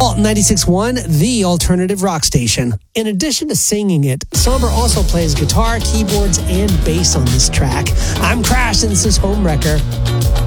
Alt 96.1, the alternative rock station. In addition to singing it, Somber also plays guitar, keyboards, and bass on this track. I'm Crash, and this is Homewrecker.